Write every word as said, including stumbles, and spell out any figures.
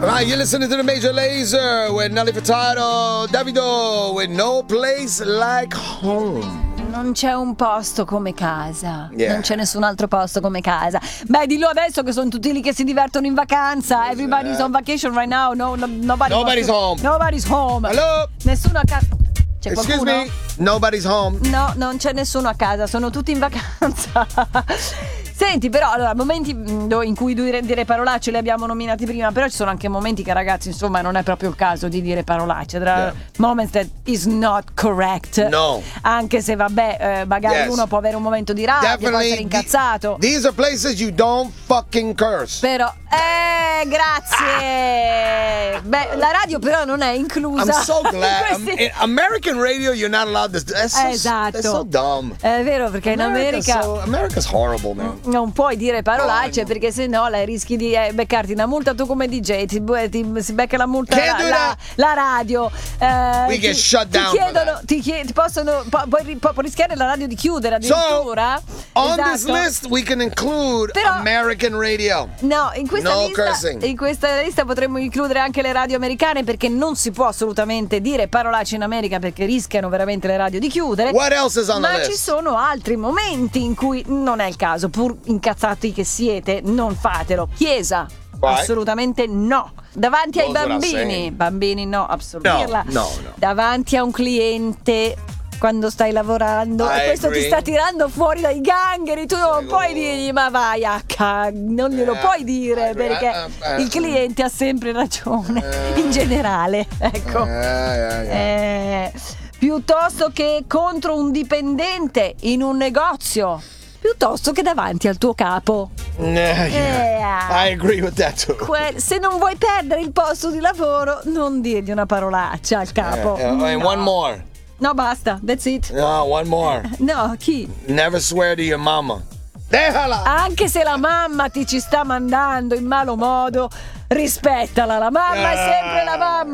Right, you're listening to the Major Lazer with Nelly Furtado, Davido with No Place Like Home. Non c'è un posto come casa. Yeah. Non c'è nessun altro posto come casa. Beh, dillo adesso che sono tutti lì che si divertono in vacanza. Everybody's on vacation right now. No, no, nobody Nobody's home. Nobody's home. Hello? Nessuno a casa. C'è Excuse qualcuno? me, nobody's home. No, non c'è nessuno a casa, sono tutti in vacanza. Senti, però, allora, momenti in cui dire, dire parolacce li abbiamo nominati prima, però ci sono anche momenti che, ragazzi, insomma, non è proprio il caso di dire parolacce. There are Yeah. moments that is not correct. No. Anche se, vabbè, eh, magari Yes. uno può avere un momento di rabbia, può essere Definitely. incazzato. the- These are places you don't fucking curse. Però, eh, grazie. Beh, la radio però non è inclusa. I'm so glad. in Um, questi- in American radio, you're not allowed to. That's so, Esatto. that's so dumb. È vero, perché in America's America so- America's horrible, man. non puoi dire parolacce, Oh, no. perché sennò la rischi di eh, beccarti una multa. Tu come D J ti, ti- si becca la multa Can't la, do la, that. la radio. eh, We ti, get shut ti down for chiedono, that. ti, chie- ti possono po- puoi, ri- può rischiare la radio di chiudere addirittura. On this Esatto. list, we can include Però- American radio. No, in questa, No lista, cursing. in questa lista potremmo includere anche le radio americane, perché non si può assolutamente dire parolacce in America perché rischiano veramente le radio di chiudere. What else is on the Ma list? ci sono altri momenti in cui non è il caso, pur incazzati che siete, non fatelo. Chiesa, Right. assolutamente no. Davanti ai Goes without bambini, saying. bambini no, assolutamente. No, no, no. Davanti a un cliente quando stai lavorando I e questo agree. ti sta tirando fuori dai gangheri, tu non Prego. puoi dirgli ma vai a ca... non glielo Eh, puoi dire, I agree. perché Eh, eh, il cliente ha sempre ragione, Eh. in generale, ecco. Yeah, yeah, yeah. Eh, piuttosto che contro un dipendente in un negozio, piuttosto che davanti al tuo capo. Yeah, yeah. Yeah. I agree with that too. Que- se non vuoi perdere il posto di lavoro, non dirgli una parolaccia al capo. Yeah, yeah. And No. one more. No, basta, that's it. No, one more. No, chi? Never swear to your mama. Déjala. Anche se la mamma ti ci sta mandando in malo modo, rispettala, la mamma è sempre la mamma.